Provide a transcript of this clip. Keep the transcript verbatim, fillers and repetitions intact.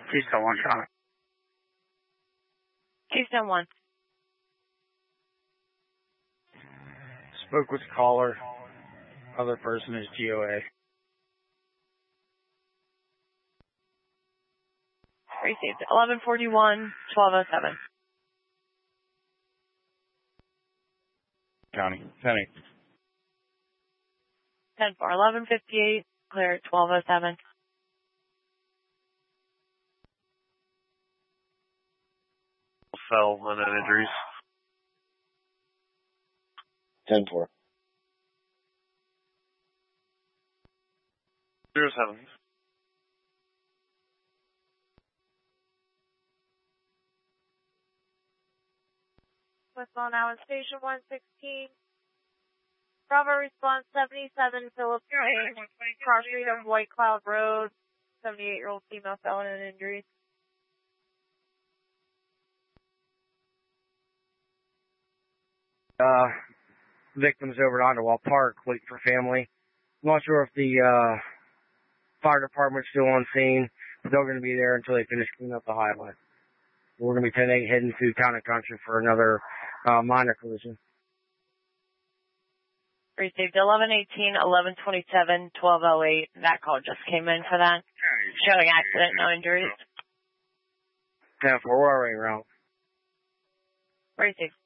Keystone one, Sean. Keystone one. Spoke with caller. Other person is G O A. Received. eleven forty-one, twelve oh seven. County. Penny. ten four, eleven fifty-eight, clear at twelve oh seven. Fell on injuries. ten four. zero seven. Westbound now in station one sixteen. Bravo response seventy-seven Phillips Street, cross street of White Cloud Road. seventy-eight-year-old female felon and injuries. Uh, victims over at Underwall Park, waiting for family. I'm not sure if the, uh, fire department's still on scene, but they're going to be there until they finish cleaning up the highway. We're going to be ten eight heading to Town and Country for another, uh, minor collision. Received eleven eighteen, eleven twenty-seven, twelve oh eight. That call just came in for that. Showing accident, no injuries. ten four, we're already around. Received.